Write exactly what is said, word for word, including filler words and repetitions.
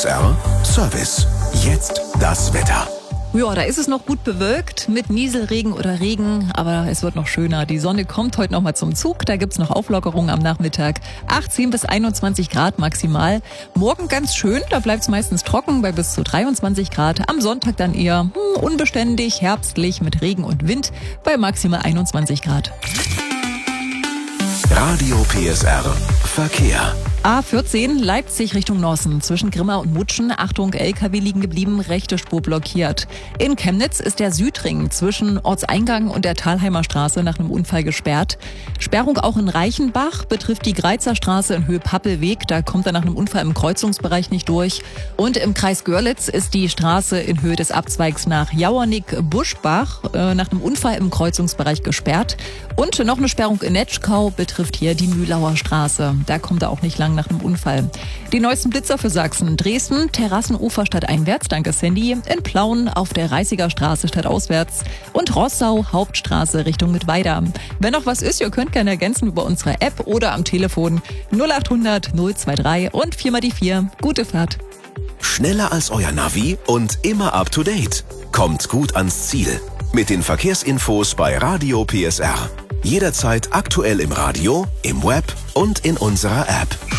S R Service. Jetzt das Wetter. Ja, da ist es noch gut bewölkt mit Nieselregen oder Regen, aber es wird noch schöner. Die Sonne kommt heute noch mal zum Zug, da gibt's noch Auflockerungen am Nachmittag. achtzehn bis einundzwanzig Grad maximal. Morgen ganz schön, da bleibt's meistens trocken bei bis zu dreiundzwanzig Grad. Am Sonntag dann eher hm, unbeständig, herbstlich mit Regen und Wind bei maximal einundzwanzig Grad. Radio P S R Verkehr. A vierzehn Leipzig Richtung Nossen. Zwischen Grimma und Mutschen. Achtung, L K W liegen geblieben, rechte Spur blockiert. In Chemnitz ist der Südring zwischen Ortseingang und der Thalheimer Straße nach einem Unfall gesperrt. Sperrung auch in Reichenbach betrifft die Greizer Straße in Höhe Pappelweg. Da kommt er nach einem Unfall im Kreuzungsbereich nicht durch. Und im Kreis Görlitz ist die Straße in Höhe des Abzweigs nach Jauernick-Buschbach äh, nach einem Unfall im Kreuzungsbereich gesperrt. Und noch eine Sperrung in Netschkau betrifft hier die Mühlauer Straße. Da kommt er auch nicht lang nach einem Unfall. Die neuesten Blitzer für Sachsen. Dresden, Terrassenufer stadteinwärts, danke Sandy. In Plauen auf der Reißiger Straße stadtauswärts. Und Rossau, Hauptstraße Richtung Mittweida. Wenn noch was ist, ihr könnt gerne ergänzen über unsere App oder am Telefon null achthundert null dreiundzwanzig und vier mal die vier. Gute Fahrt. Schneller als euer Navi und immer up to date. Kommt gut ans Ziel. Mit den Verkehrsinfos bei Radio P S R. Jederzeit aktuell im Radio, im Web und in unserer App.